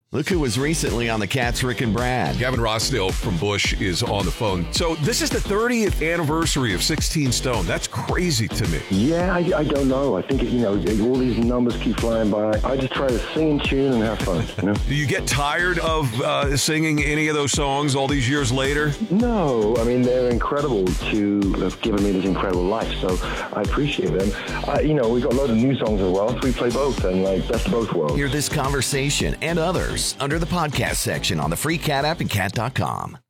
Look who was recently on the Cats, Rick and Brad. Gavin Rossdale from Bush is on the phone. So this is the 30th anniversary of 16 Stone. That's crazy to me. Yeah, I don't know. I think, all these numbers keep flying by. I just try to sing in tune and have fun, Do you get tired of singing any of those songs all these years later? No. I mean, they're incredible to have given me this incredible life, so I appreciate them. We've got a load of new songs as well, so we play both, and best of both worlds. Hear this conversation and others under the podcast section on the free Cat app and cat.com.